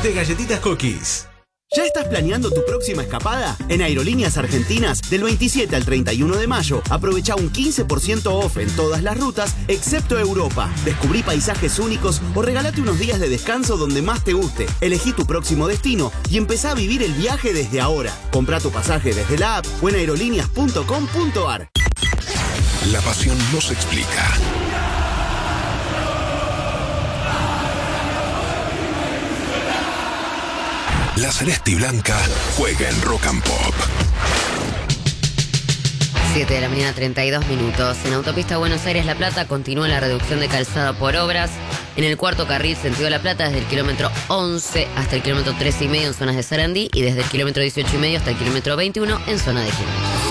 de galletitas Cookies. ¿Ya estás planeando tu próxima escapada? En Aerolíneas Argentinas, del 27 al 31 de mayo, aprovecha un 15% off en todas las rutas, excepto Europa. Descubrí paisajes únicos o regálate unos días de descanso donde más te guste. Elegí tu próximo destino y empezá a vivir el viaje desde ahora. Comprá tu pasaje desde la app o en aerolíneas.com.ar. La pasión no se explica. La Celeste y Blanca juega en Rock and Pop. 7 de la mañana, 32 minutos. En autopista Buenos Aires-La Plata continúa la reducción de calzada por obras. En el cuarto carril sentido La Plata, desde el kilómetro 11 hasta el kilómetro 13,5 en zonas de Sarandí y desde el kilómetro 18,5 hasta el kilómetro 21 en zona de Quilmes.